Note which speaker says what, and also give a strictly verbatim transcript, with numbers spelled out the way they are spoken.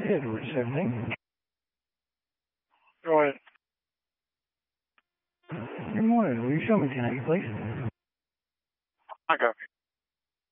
Speaker 1: Edward seventeen.
Speaker 2: Go ahead.
Speaker 1: Good morning. Will you show me tonight, please?
Speaker 2: I got you.